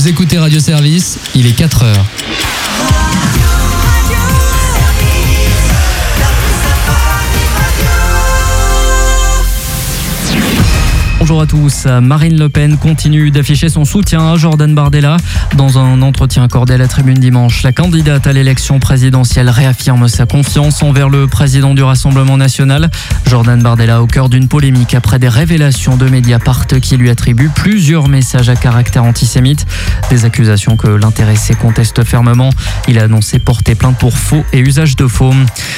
Vous écoutez Radio Service, il est 4h. Bonjour à tous. Marine Le Pen continue d'afficher son soutien à Jordan Bardella. Dans un entretien accordé à la Tribune dimanche, la candidate à l'élection présidentielle réaffirme sa confiance envers le président du Rassemblement national. Jordan Bardella au cœur d'une polémique après des révélations de Mediapart qui lui attribuent plusieurs messages à caractère antisémite. Des accusations que l'intéressé conteste fermement. Il a annoncé porter plainte pour faux et usage de faux.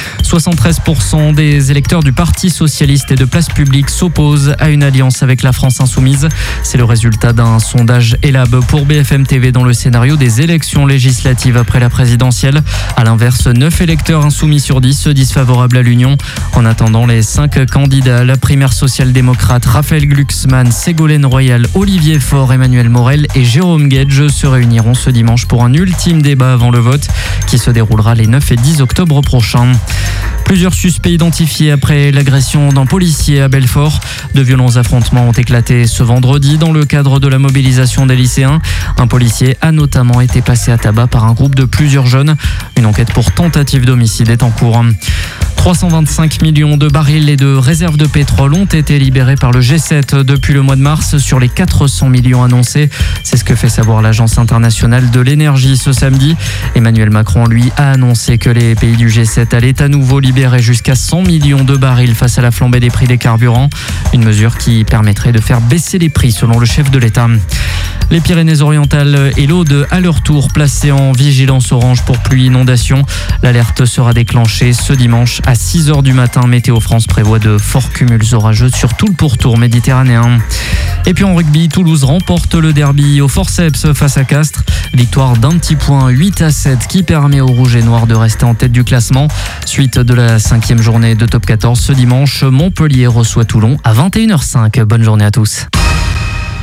73% des électeurs du Parti socialiste et de Place Publique s'opposent à une alliance avec la France insoumise. C'est le résultat d'un sondage Elab pour BFM TV dans le scénario des élections législatives après la présidentielle. À l'inverse, 9 électeurs insoumis sur 10 se disent favorables à l'union. En attendant, les 5 candidats à la primaire social-démocrate, Raphaël Glucksmann, Ségolène Royal, Olivier Faure, Emmanuel Morel et Jérôme Guedj se réuniront ce dimanche pour un ultime débat avant le vote qui se déroulera les 9 et 10 octobre prochains. Plusieurs suspects identifiés après l'agression d'un policier à Belfort. De violents affrontements ont éclaté ce vendredi dans le cadre de la mobilisation des lycéens. Un policier a notamment été passé à tabac par un groupe de plusieurs jeunes. Une enquête pour tentative d'homicide est en cours. 325 millions de barils et de réserves de pétrole ont été libérés par le G7 depuis le mois de mars sur les 400 millions annoncés. C'est ce que fait savoir l'Agence internationale de l'énergie ce samedi. Emmanuel Macron, lui, a annoncé que les pays du G7 allaient à nouveau libérer jusqu'à 100 millions de barils face à la flambée des prix des carburants. Une mesure qui permettrait de faire baisser les prix selon le chef de l'État. Les Pyrénées-Orientales et l'Aude à leur tour placés en vigilance orange pour pluie inondation. L'alerte sera déclenchée ce dimanche à 6h du matin. Météo France prévoit de forts cumuls orageux sur tout le pourtour méditerranéen. Et puis en rugby, Toulouse remporte le derby au forceps face à Castres. Victoire d'un petit point, 8-7, qui permet aux Rouges et Noirs de rester en tête du classement. Suite de la 5e journée de Top 14 ce dimanche, Montpellier reçoit Toulon à 21h05. Bonne journée à tous.